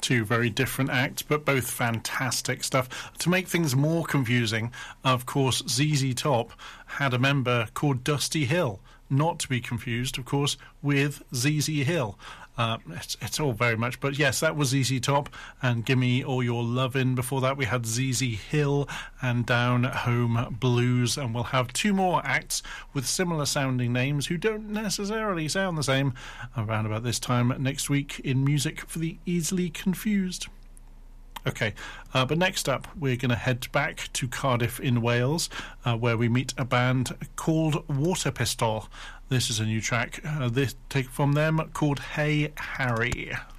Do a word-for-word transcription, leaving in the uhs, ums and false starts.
Two very different acts, but both fantastic stuff. To make things more confusing, of course, Z Z Top had a member called Dusty Hill, not to be confused, of course, with Z Z Hill. Uh, it's, it's all very much, but yes, that was Z Z Top and Gimme All Your Lovin'. Before that, we had Z Z Hill and Down Home Blues, and we'll have two more acts with similar sounding names who don't necessarily sound the same around about this time next week in Music for the Easily Confused. Okay, uh, but next up, we're going to head back to Cardiff in Wales, uh, where we meet a band called Water Pistol. This is a new track, uh, this take from them called Hey Harry.